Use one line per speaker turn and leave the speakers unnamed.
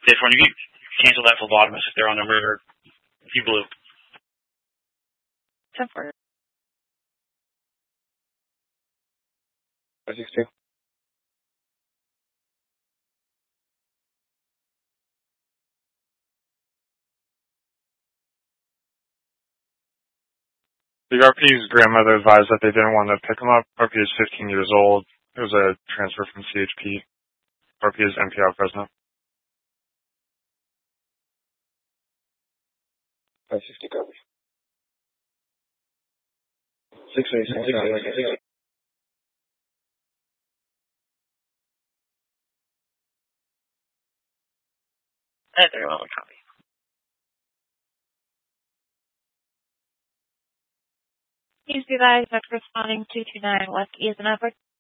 If when you cancel that phlebotomist if they're on the river, you blew.
10-4.
562. The RP's grandmother advised that they didn't want to pick him up. RP is 15 years old. It was a transfer from CHP. RP is NPR Fresno. 560 copy. 686.
That's very well copy. Please be advised that responding 229 West E is an effort.